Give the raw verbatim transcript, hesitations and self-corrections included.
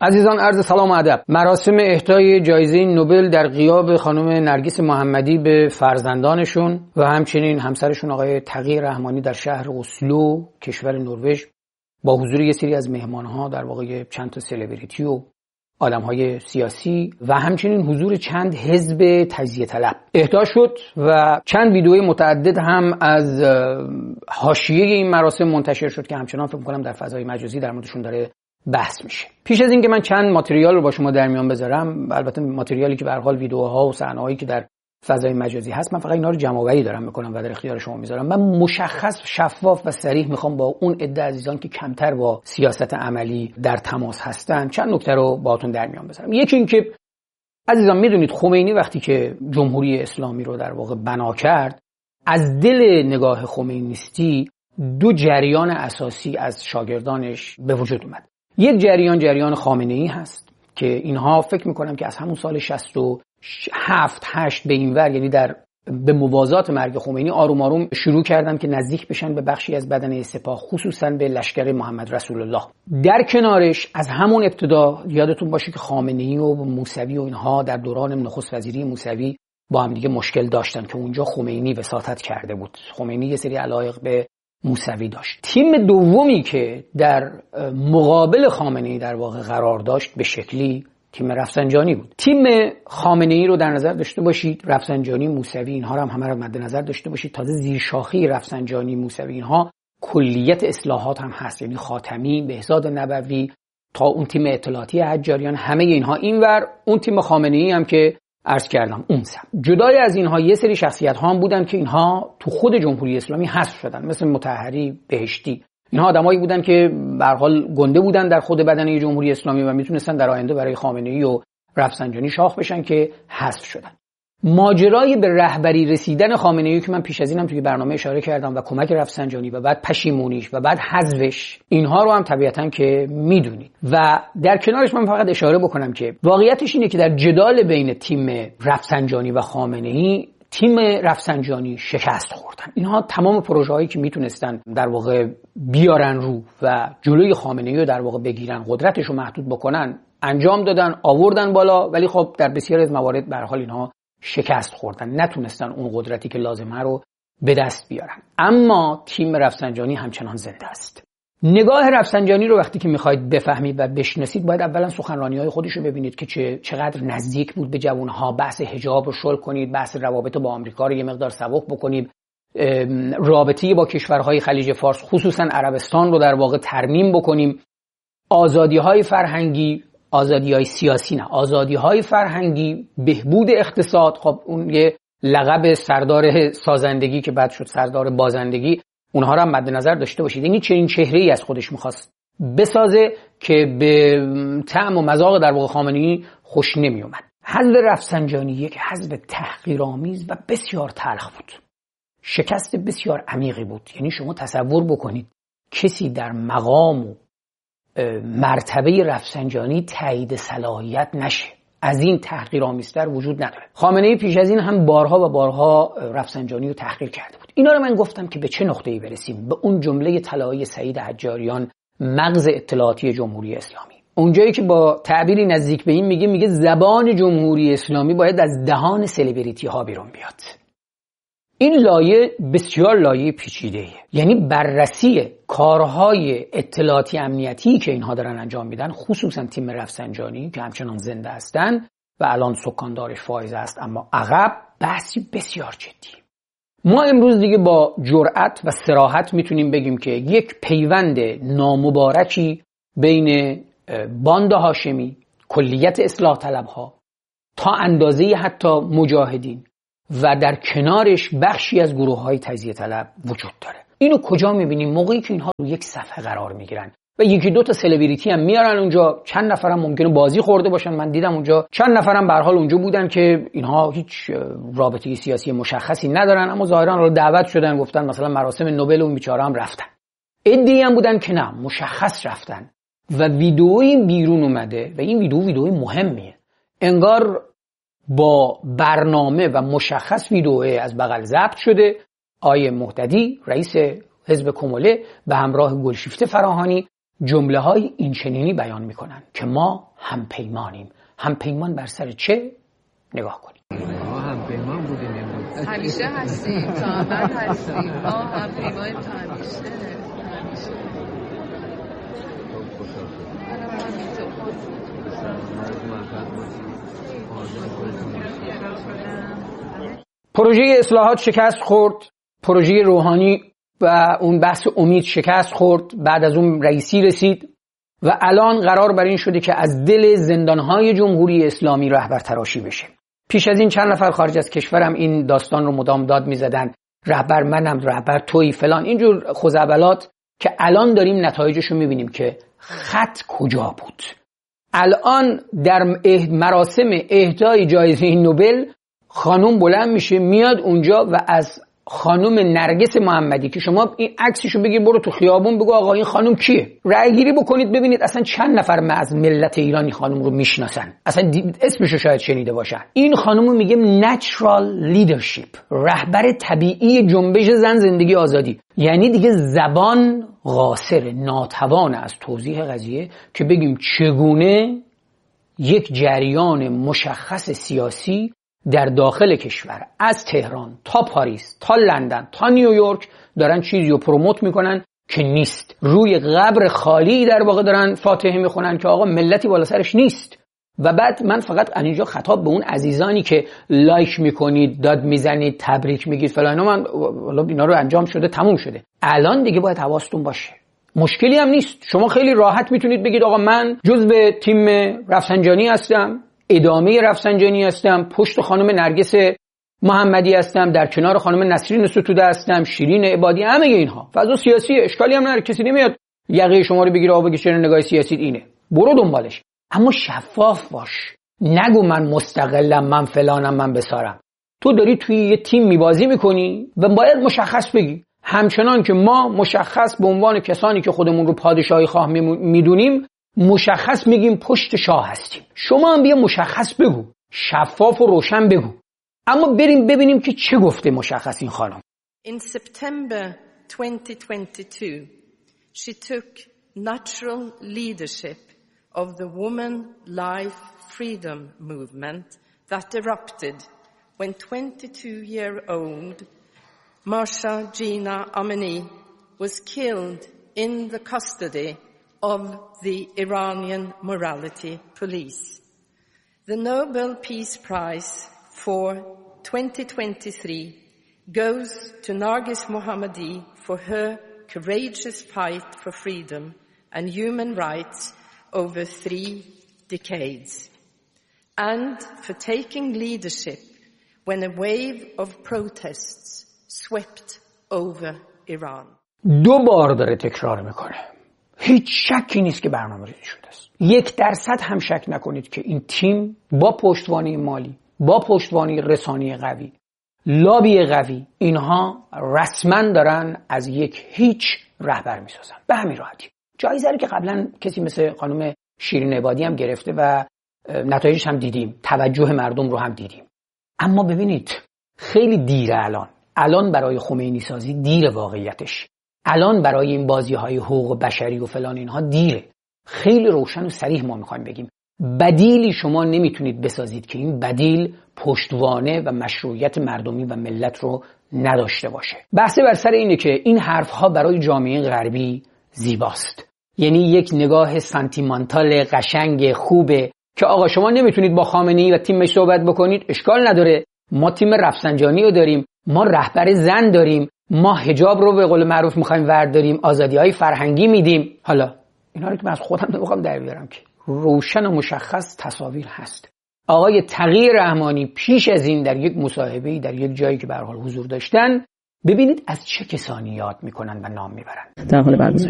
عزیزان عرض سلام و ادب. مراسم اهدای جایزه نوبل در غیاب خانم نرگس محمدی به فرزندانشون و همچنین همسرشون آقای تقی رحمانی در شهر اسلو کشور نروژ با حضور یه سری از مهمانها، در واقع چند تا سلبریتی و آدم‌های سیاسی و همچنین حضور چند حزب تجزیه طلب اهدا شد و چند ویدیوی متعدد هم از حاشیه این مراسم منتشر شد که همچنان فکر می‌کنم در فضای مجازی در موردشون داره بحث میشه. پیش از اینکه من چند ماتریال رو با شما در میان بذارم، البته ماتریالی که به هر حال ویدیوها و صحنه‌هایی که در فضای مجازی هست، من فقط اینا رو جمع‌آوری دارم میکنم و در اختیار شما میذارم. من مشخص، شفاف و صریح میخوام با اون عده عزیزان که کمتر با سیاست عملی در تماس هستن چند نکته رو باهاتون در میان بذارم. یکی این که عزیزان میدونید خمینی وقتی که جمهوری اسلامی رو در واقع بنا کرد، از دل نگاه خمینیستی دو جریان اساسی از شاگردانش به وجود اومد. یک جریان جریان خامنه‌ای هست که اینها فکر میکنم که از همون سال شصت و هفت هشت به اینور، یعنی در به موازات مرگ خمینی، آروم آروم شروع کردن که نزدیک بشن به بخشی از بدنه سپاه، خصوصا به لشکر محمد رسول الله. در کنارش از همون ابتدا یادتون باشه که خامنه‌ای و موسوی و اینها در دوران نخست وزیری موسوی با هم دیگه مشکل داشتن که اونجا خمینی وساطت کرده بود. خمینی یه سری علایق به موسوی داشت. تیم دومی که در مقابل خامنه‌ای در واقع قرار داشت به شکلی تیم رفسنجانی بود. تیم خامنه‌ای رو در نظر داشته باشید، رفسنجانی، موسوی، اینها رو هم همه رو مد نظر داشته باشید. تازه زیر شاخه رفسنجانی، موسوی، اینها کلیت اصلاحات هم هست، یعنی خاتمی، بهزاد نبوی تا اون تیم اطلاعاتی حجاریان، همه اینها اینور، اون تیم خامنه‌ای هم که عرض کردم اون سم. جدای از اینها یه سری شخصیت ها هم بودن که اینها تو خود جمهوری اسلامی حذف شدن، مثل مطهری، بهشتی. اینها آدمایی بودن که به هر حال گنده بودن در خود بدنه جمهوری اسلامی و میتونستن در آینده برای خامنه‌ای و رفسنجانی شاخ بشن که حذف شدن. ماجرای به رهبری رسیدن خامنه‌ای که من پیش از اینم توی برنامه اشاره کردم و کمک رفسنجانی و بعد پشیمونیش و بعد حذفش، اینها رو هم طبیعتاً که میدونید. و در کنارش من فقط اشاره بکنم که واقعیتش اینه که در جدال بین تیم رفسنجانی و خامنه‌ای، تیم رفسنجانی شکست خوردن. اینها تمام پروژه‌هایی که میتونستن در واقع بیارن رو و جلوی خامنه‌ای رو در واقع بگیرن، قدرتش رو محدود بکنن، انجام دادن، آوردن بالا، ولی خب در بسیاری از موارد به هر حال اینها شکست خوردن، نتونستن اون قدرتی که لازمه رو به دست بیارن. اما تیم رفسنجانی همچنان زنده است. نگاه رفسنجانی رو وقتی که میخواید بفهمید و بشناسید، باید اولا سخنرانی‌های خودش رو ببینید که چه چقدر نزدیک بود به جوانها. بحث حجاب رو شل کنید، بحث روابط با آمریکا رو یه مقدار سبک بکنید، رابطه با کشورهای خلیج فارس خصوصا عربستان رو در واقع ترمیم بکنیم، آزادی‌های فرهنگی، آزادی‌های سیاسی نه، آزادی‌های فرهنگی، بهبود اقتصاد. خب اون یه لقب سردار سازندگی که بعد شد سردار بازندگی، اونها رو هم مد نظر داشته باشید. یعنی چنین چهره‌ای از خودش می‌خواست بسازه که به طعم و مذاق در واقع خامنه‌ای خوش نمی‌اومد. حذف رفسنجانی یک حذف تحقیرآمیز و بسیار تلخ بود. شکست بسیار عمیقی بود. یعنی شما تصور بکنید کسی در مقام و مرتبه رفسنجانی تایید صلاحیت نشه، از این تحقیرآمیزتر وجود نداره. خامنه‌ای پیش از این هم بارها و بارها رفسنجانی رو تحقیر کرده بود. اینا رو من گفتم که به چه نقطه‌ای برسیم، به اون جمله طلایی سعید حجاریان، مغز اطلاعاتی جمهوری اسلامی. اونجایی که با تعبیری نزدیک به این میگه میگه زبان جمهوری اسلامی باید از دهان سلبریتی ها بیرون بیاد. این لایه بسیار لایه پیچیده‌ایه. یعنی بررسی کارهای اطلاعاتی امنیتی که اینها دارن انجام میدن، خصوصا تیم رفسنجانی که همچنان زنده هستن و الان سکاندارش فائز است اما عقب، بحثی بسیار جدی. ما امروز دیگه با جرأت و صراحت میتونیم بگیم که یک پیوند نامبارکی بین باند هاشمی، کلیت اصلاح طلبها، تا اندازه حتی مجاهدین و در کنارش بخشی از گروه‌های تجزیه طلب وجود داره. اینو کجا می‌بینیم؟ موقعی که اینها رو یک صفحه قرار می‌گیرن و یکی دو تا سلبریتی هم میارن اونجا، چند نفرم ممکنه بازی خورده باشن. من دیدم اونجا چند نفرم به هر حال اونجا بودن که اینها هیچ رابطه سیاسی مشخصی ندارن، اما ظاهرا رو دعوت شدن، گفتن مثلا مراسم نوبل اون بیچاره هم رفتن. عده‌ای هم بودن که نه، مشخص رفتن و ویدئویی بیرون اومده و این ویدئو ویدئوی مهمیه. انگار با برنامه و مشخص ویدئو از بغل ضبط شده. آیه مهددی رئیس حزب کموله به همراه گلشیفته فراهانی جمله های این چنینی بیان میکنن که ما همپیمانیم. همپیمان بر سر چه؟ نگاه کنیم. ما همپیمان بودیم امروز. همیشه هستیم، تا ابد هستیم. ما همپیمانیم تا همیشه. همیشه. پروژه اصلاحات شکست خورد، پروژه روحانی و اون بحث امید شکست خورد، بعد از اون رئیسی رسید و الان قرار بر این شده که از دل زندانهای جمهوری اسلامی رهبر تراشی بشه. پیش از این چند نفر خارج از کشورم این داستان رو مدام داد میزدن، رهبر منم، رهبر تویی، فلان، اینجور خزعبلات که الان داریم نتایجش رو میبینیم که خط کجا بود. الان در مراسم اهدای جایزه نوبل خانم بلند میشه میاد اونجا و از خانم نرگس محمدی که شما این عکسشو بگیر برو تو خیابون بگو آقا این خانم کیه، رأی گیری بکنید ببینید اصلا چند نفر از ملت ایرانی خانم رو میشناسن، اصلا اسمشو شاید شنیده باشن. این خانم رو میگه نچرال لیدرشپ، رهبر طبیعی جنبش زن زندگی آزادی. یعنی دیگه زبان قاصر، ناتوان از توضیح قضیه که بگیم چگونه یک جریان مشخص سیاسی در داخل کشور از تهران تا پاریس تا لندن تا نیویورک دارن چیزی رو پروموت میکنن که نیست، روی قبر خالی در واقع دارن فاتحه میخونن که آقا ملتی بالا سرش نیست. و بعد من فقط اینجا خطاب به اون عزیزانی که لایک میکنید، داد میزنید، تبریک میگید فلان، من والا اینا رو انجام شده تموم شده، الان دیگه باید حواستون باشه. مشکلی هم نیست، شما خیلی راحت میتونید بگید آقا من جزو تیم رفسنجانی هستم، ادامه رفسنجانی هستم، پشت خانم نرگس محمدی هستم، در کنار خانم نسرین ستوده هستم، شیرین عبادی، همه اینها فضا سیاسی، اشکالی هم نداره، کسی نمیاد یقه شما رو بگیره آقا بگی چرا نگاه سیاسی اینه، برو دنبالش، اما شفاف باش. نگو من مستقلم، من فلانم، من بسارم. تو داری توی یه تیم میبازی میکنی و باید مشخص بگی، همچنان که ما مشخص به عنوان کسانی که خودمون رو پادشاهی خواه میدونیم مشخص میگیم پشت شاه هستیم. شما هم بیا مشخص بگو، شفاف و روشن بگو. اما بریم ببینیم که چه گفته مشخص این خانم. In September twenty twenty-two, she took natural leadership of the woman life freedom movement that erupted when twenty-two-year-old Masha Jina Amini was killed in the custody of the Iranian morality police. The Nobel Peace Prize for twenty twenty-three goes to Nargis Mohammadi for her courageous fight for freedom and human rights over three decades, and for taking leadership when a wave of protests swept over Iran. دو بار داره تکرار میکنه. هیچ شکی نیست که برنامه ریزی شده است. یک درصد هم شک نکنید که این تیم با پشتوانه مالی، با پشتوانه رسانه‌ای قوی، لابی قوی، اینها رسما دارن از یک هیچ رهبر میسازن. به همین راحتی. جایزه رو که قبلا کسی مثل خانم شیرین عبادی هم گرفته و نتایجش هم دیدیم، توجه مردم رو هم دیدیم. اما ببینید خیلی دیره الان. الان برای خمینی سازی دیره، واقعیتش الان برای این بازی های حقوق بشری و فلان اینها دیره. خیلی روشن و صریح ما میخوایم بگیم بدیلی شما نمیتونید بسازید که این بدیل پشتوانه و مشروعیت مردمی و ملت رو نداشته باشه. بحث بر سر اینه که این حرف ها برای جامعه غربی زیباست، یعنی یک نگاه سانتیمانتال قشنگ خوبه که آقا شما نمیتونید با خامنه‌ای و تیمش صحبت بکنید، اشکال نداره، ما تیم رفسنجانی رو داریم، ما رهبر زن داریم، ما حجاب رو به قول معروف میخوایم ورداریم، آزادی‌های فرهنگی میدیم. حالا اینا رو که من از خودم نمیخوام در بیارم که روشن و مشخص تصاویر هست. آقای تقی رحمانی پیش از این در یک مصاحبه‌ای در یک جایی که به هر حال حضور داشتن، ببینید از چه کسانی یاد میکنن و نام میبرن. در حال برگزاری